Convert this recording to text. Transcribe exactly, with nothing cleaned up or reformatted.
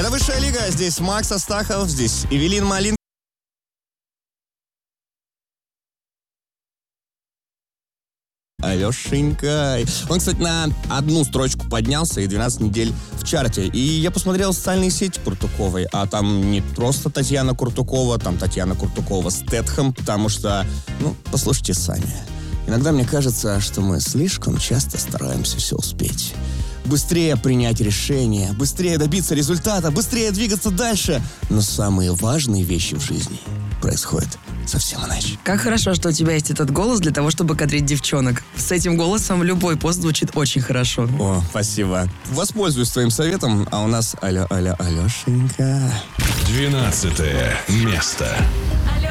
Это «Высшая лига». Здесь Макс Астахов, здесь Эвелин Малин. Алешенька. Он, кстати, на одну строчку поднялся и двенадцать недель в чарте. И я посмотрел социальные сети Куртуковой, а там не просто Татьяна Куртукова, там Татьяна Куртукова Стэтхэм, потому что, ну, послушайте сами. Иногда мне кажется, что мы слишком часто стараемся все успеть. Быстрее принять решение, быстрее добиться результата, быстрее двигаться дальше. Но самые важные вещи в жизни происходят совсем иначе. Как хорошо, что у тебя есть этот голос для того, чтобы кадрить девчонок. С этим голосом любой пост звучит очень хорошо. О, спасибо. Воспользуюсь твоим советом, а у нас алло, алло, Алешенька. Двенадцатое место.